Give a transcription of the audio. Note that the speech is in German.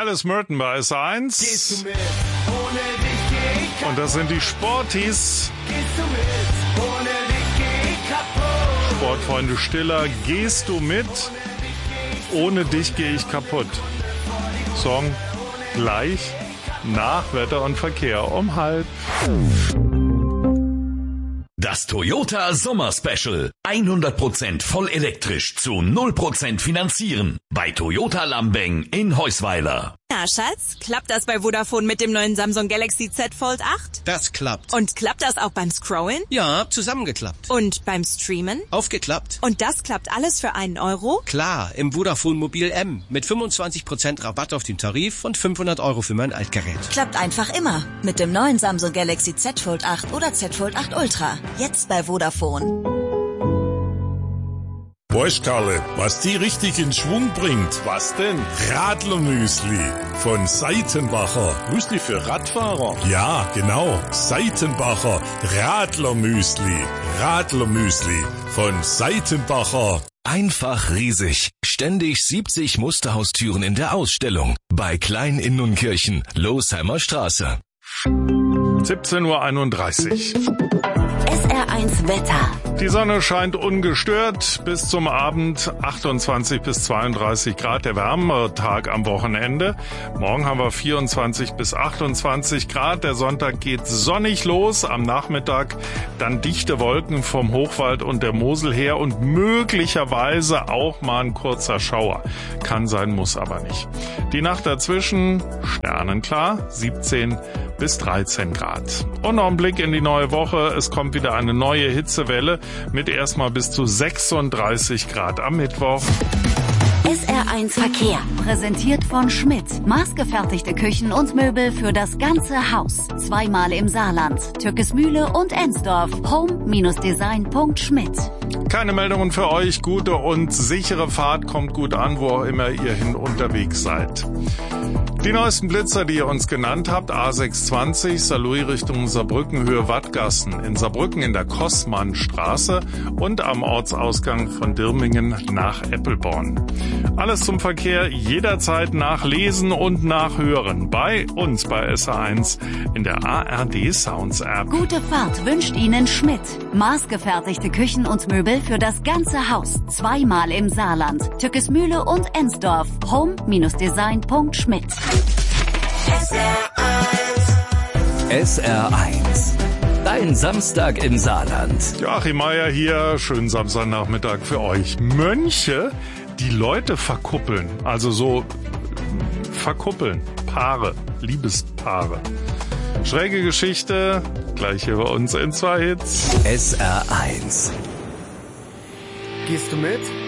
Alice Merton bei S1. Gehst du mit? Ohne dich geh ich kaputt. Und das sind die Sporties. Gehst du mit? Ohne dich geh ich kaputt. Sportfreunde Stiller, gehst du mit? Ohne dich gehe ich kaputt. Song gleich nach Wetter und Verkehr um 12:30. Das Toyota Sommer Special. 100% voll elektrisch zu 0% finanzieren. Bei Toyota Lambeng in Heusweiler. Na, Schatz, klappt das bei Vodafone mit dem neuen Samsung Galaxy Z Fold 8? Das klappt. Und klappt das auch beim Scrollen? Ja, zusammengeklappt. Und beim Streamen? Aufgeklappt. Und das klappt alles für einen Euro? Klar, im Vodafone Mobil M. Mit 25% Rabatt auf den Tarif und 500 € für mein Altgerät. Klappt einfach immer. Mit dem neuen Samsung Galaxy Z Fold 8 oder Z Fold 8 Ultra. Jetzt bei Vodafone. Weißt Karle, was die richtig in Schwung bringt? Was denn? Radlermüsli von Seitenbacher. Müsli für Radfahrer. Ja, genau. Seitenbacher Radlermüsli. Radlermüsli von Seitenbacher. Einfach riesig. Ständig 70 Musterhaustüren in der Ausstellung. Bei Klein in Nunkirchen, Losheimer Straße. 17:31 Uhr. SR1 Wetter. Die Sonne scheint ungestört bis zum Abend, 28 bis 32 Grad, der wärmere Tag am Wochenende. Morgen haben wir 24 bis 28 Grad, der Sonntag geht sonnig los, am Nachmittag dann dichte Wolken vom Hochwald und der Mosel her und möglicherweise auch mal ein kurzer Schauer. Kann sein, muss aber nicht. Die Nacht dazwischen sternenklar, 17 bis 13 Grad. Und noch ein Blick in die neue Woche. Es kommt wieder eine neue Hitzewelle mit erstmal bis zu 36 Grad am Mittwoch. SR1 Verkehr. Präsentiert von Schmidt. Maßgefertigte Küchen und Möbel für das ganze Haus. Zweimal im Saarland. Türkesmühle und Ensdorf. Home-design.schmidt. Keine Meldungen für euch. Gute und sichere Fahrt. Kommt gut an, wo auch immer ihr hin unterwegs seid. Die neuesten Blitzer, die ihr uns genannt habt, A620, Saarlouis Richtung Saarbrücken, Höhe Wattgassen, in Saarbrücken in der Kossmannstraße und am Ortsausgang von Dirmingen nach Eppelborn. Alles zum Verkehr jederzeit nachlesen und nachhören bei uns bei SR1 in der ARD Sounds App. Gute Fahrt wünscht Ihnen Schmidt. Maßgefertigte Küchen und Möbel für das ganze Haus. Zweimal im Saarland. Türkesmühle und Ensdorf. Home-design.schmidt. SR1. Dein Samstag im Saarland. Joachim Meier hier, schönen Samstagnachmittag für euch. Mönche, die Leute verkuppeln, also so verkuppeln, Paare, Liebespaare. Schräge Geschichte, gleich hier bei uns in 2 Hits. SR1. Gehst du mit?